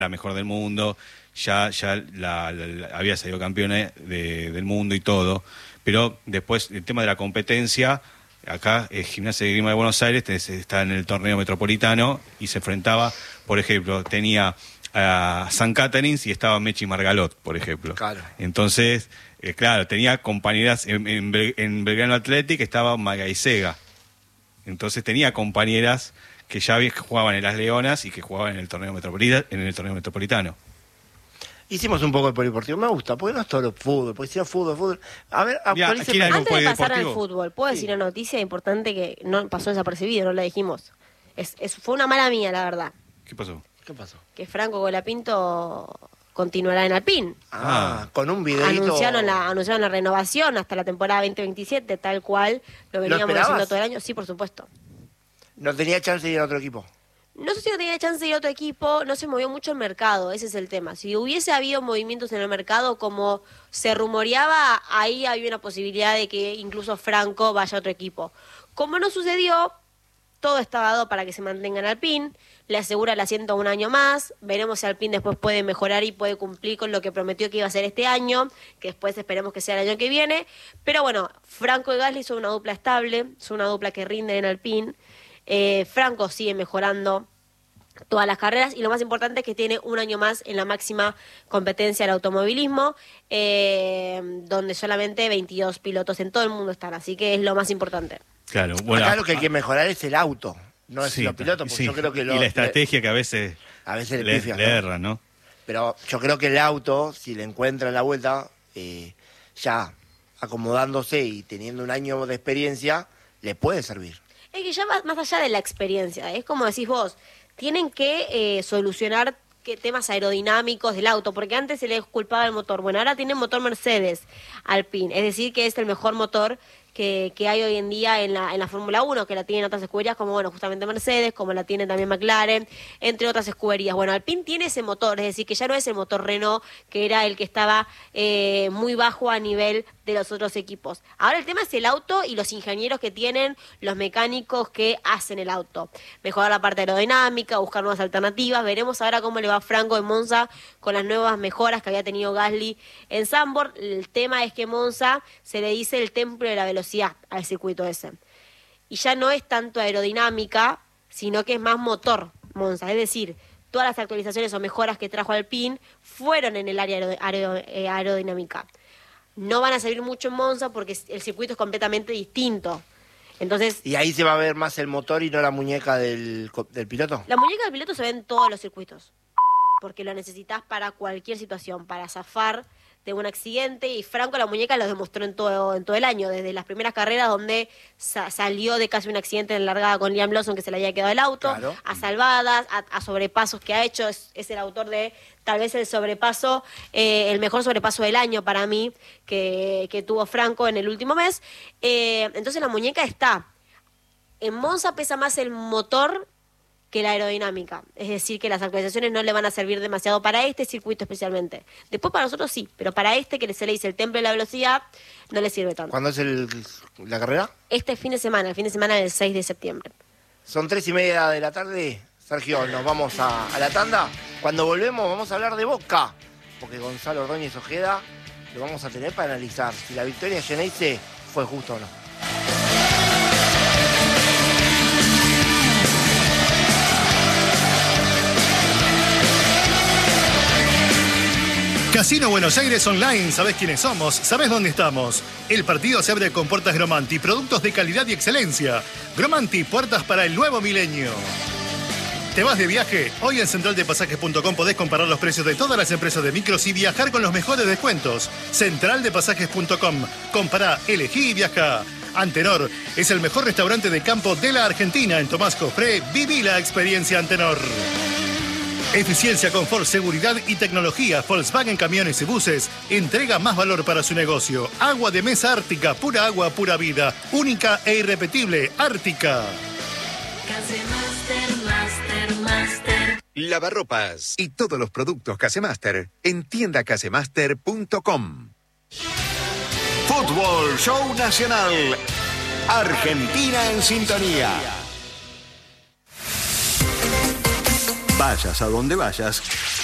la mejor del mundo, ya había salido campeona del mundo y todo, pero después el tema de la competencia, acá Gimnasia de Grima de Buenos Aires está en el torneo metropolitano y se enfrentaba, por ejemplo, tenía a San Caterins y estaba Mechi Margalot, por ejemplo. Claro. Entonces, claro, tenía compañeras en Belgrano Athletic, estaba Magaisega. Entonces tenía compañeras que ya jugaban en las Leonas y que jugaban en el torneo metropolitano. Hicimos un poco de polideportivo, me gusta, porque no es todo fútbol, porque si no fútbol. A ver, actualíceme. Antes de pasar al fútbol, ¿puedo decir una noticia importante que no pasó desapercibida, no la dijimos? Fue una mala mía, la verdad. ¿Qué pasó? Que Franco Colapinto continuará en Alpine. Con un videito. Anunciaron la renovación hasta la temporada 2027, tal cual lo veníamos haciendo todo el año. Sí, por supuesto. ¿No tenía chance de ir a otro equipo? No sé si no tenía chance de ir a otro equipo, no se movió mucho el mercado, ese es el tema. Si hubiese habido movimientos en el mercado, como se rumoreaba, ahí había una posibilidad de que incluso Franco vaya a otro equipo. Como no sucedió, todo está dado para que se mantenga en Alpine, le asegura el asiento un año más, veremos si Alpine después puede mejorar y puede cumplir con lo que prometió que iba a hacer este año, que después esperemos que sea el año que viene. Pero bueno, Franco y Gasly son una dupla estable, son una dupla que rinde en Alpine. Franco sigue mejorando todas las carreras y lo más importante es que tiene un año más en la máxima competencia del automovilismo, donde solamente 22 pilotos en todo el mundo están, así que es lo más importante. Claro, bueno, acá lo que hay que mejorar es el auto, no es los pilotos, porque yo creo que y la estrategia que a veces le erran, ¿no? Pero yo creo que el auto, si le encuentra la vuelta, ya acomodándose y teniendo un año de experiencia, le puede servir. Es que ya más allá de la experiencia, es como decís vos, tienen que solucionar temas aerodinámicos del auto, porque antes se les culpaba el motor. Bueno, ahora tienen motor Mercedes Alpine, es decir, que es el mejor motor que hay hoy en día en la Fórmula 1, que la tienen otras escuderías como, bueno, justamente Mercedes, como la tiene también McLaren, entre otras escuderías. Bueno, Alpine tiene ese motor, es decir, que ya no es el motor Renault, que era el que estaba muy bajo a nivel de los otros equipos. Ahora el tema es el auto y los ingenieros que tienen, los mecánicos que hacen el auto. Mejorar la parte aerodinámica, buscar nuevas alternativas. Veremos ahora cómo le va a Franco en Monza con las nuevas mejoras que había tenido Gasly en Zandvoort. El tema es que Monza se le dice el templo de la velocidad al circuito ese. Y ya no es tanto aerodinámica, sino que es más motor Monza. Es decir, todas las actualizaciones o mejoras que trajo Alpine fueron en el área aerodinámica. No van a servir mucho en Monza porque el circuito es completamente distinto. Entonces, ¿y ahí se va a ver más el motor y no la muñeca del piloto? La muñeca del piloto se ve en todos los circuitos, porque lo necesitas para cualquier situación, para zafar de un accidente, y Franco la muñeca lo demostró en todo el año, desde las primeras carreras donde salió de casi un accidente en largada con Liam Lawson, que se le había quedado el auto, claro, a salvadas, a sobrepasos que ha hecho. Es el autor de tal vez el sobrepaso, el mejor sobrepaso del año para mí, que tuvo Franco en el último mes. Entonces la muñeca está. En Monza pesa más el motor que la aerodinámica, es decir, que las actualizaciones no le van a servir demasiado para este circuito especialmente. Después para nosotros sí, pero para este, que se le dice el templo de la velocidad, no le sirve tanto. ¿Cuándo es la carrera? Este fin de semana, el fin de semana del 6 de septiembre. Son 3:30 de la tarde. Sergio, nos vamos a la tanda. Cuando volvemos vamos a hablar de Boca, porque Gonzalo Ordóñez Ojeda lo vamos a tener para analizar si la victoria de Geneise fue justa o no. Casino Buenos Aires Online, ¿sabés quiénes somos? ¿Sabés dónde estamos? El partido se abre con puertas Gromanti, productos de calidad y excelencia. Gromanti, puertas para el nuevo milenio. ¿Te vas de viaje? Hoy en centraldepasajes.com podés comparar los precios de todas las empresas de micros y viajar con los mejores descuentos. Centraldepasajes.com. Compará, elegí y viajá. Antenor es el mejor restaurante de campo de la Argentina. En Tomás Cofré, viví la experiencia Antenor. Eficiencia, confort, seguridad y tecnología. Volkswagen Camiones y Buses entrega más valor para su negocio. Agua de mesa Ártica, pura agua, pura vida. Única e irrepetible, Ártica. Master. Lavarropas y todos los productos Casemaster en tiendacasemaster.com. Fútbol Show Nacional. Argentina en sintonía. Vayas a donde vayas,